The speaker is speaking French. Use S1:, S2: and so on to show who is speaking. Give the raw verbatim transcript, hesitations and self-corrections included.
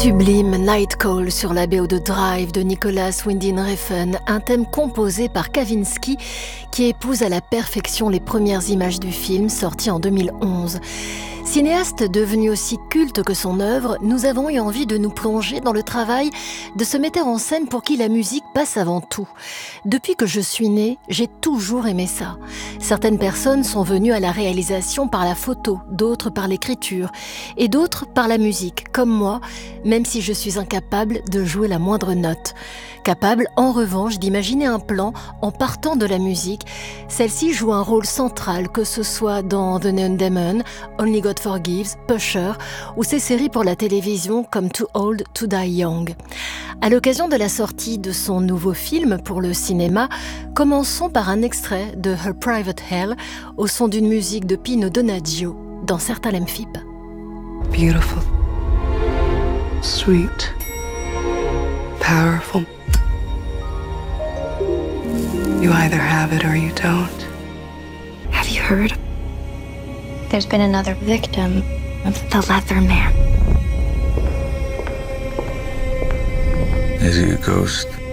S1: Sublime Night Call sur la B O de Drive de Nicolas Winding Refn, un thème composé par Kavinsky qui épouse à la perfection les premières images du film sorti en deux mille onze. Cinéaste devenu aussi culte que son œuvre, nous avons eu envie de nous plonger dans le travail de ce metteur en scène pour qui la musique passe avant tout. Depuis que je suis née, j'ai toujours aimé ça. Certaines personnes sont venues à la réalisation par la photo, d'autres par l'écriture, et d'autres par la musique, comme moi, même si je suis incapable de jouer la moindre note. Capable, en revanche, d'imaginer un plan en partant de la musique. Celle-ci joue un rôle central, que ce soit dans The Neon Demon, Only God Forgives, Pusher ou ces séries pour la télévision comme Too Old to Die Young. À l'occasion de la sortie de son nouveau film pour le cinéma, commençons par un extrait de Her Private Hell au son d'une musique de Pino Donaggio dans certains Lemphib.
S2: Beautiful, sweet, powerful. You either have it or you don't.
S3: Have you heard? There's been another victim of the Leather Man.
S4: Is he a ghost?